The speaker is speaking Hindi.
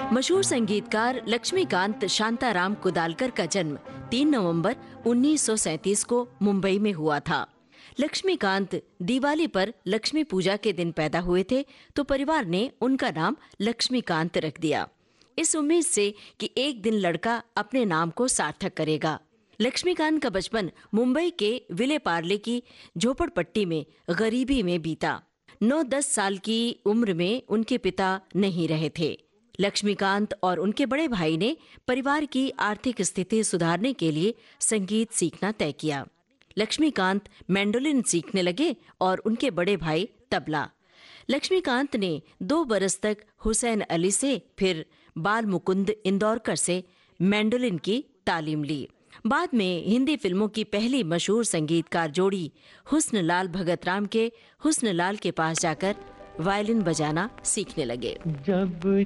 मशहूर संगीतकार लक्ष्मीकांत शांताराम कुदालकर का जन्म 3 नवंबर 1937 को मुंबई में हुआ था। लक्ष्मीकांत दिवाली पर लक्ष्मी पूजा के दिन पैदा हुए थे, तो परिवार ने उनका नाम लक्ष्मीकांत रख दिया, इस उम्मीद से कि एक दिन लड़का अपने नाम को सार्थक करेगा। लक्ष्मीकांत का बचपन मुंबई के विले पार्ले की झोपड़पट्टी में गरीबी में बीता। 9-10 साल की उम्र में उनके पिता नहीं रहे थे। लक्ष्मीकांत और उनके बड़े भाई ने परिवार की आर्थिक स्थिति सुधारने के लिए संगीत सीखना तय किया। लक्ष्मीकांत मैंडोलिन सीखने लगे और उनके बड़े भाई तबला। लक्ष्मीकांत ने 2 बरस तक हुसैन अली से, फिर बाल मुकुंद इंदौरकर से मैंडोलिन की तालीम ली। बाद में हिंदी फिल्मों की पहली मशहूर संगीतकार जोड़ी हुस्नलाल भगतराम के हुस्नलाल के पास जाकर वायलिन बजाना सीखने लगे। जब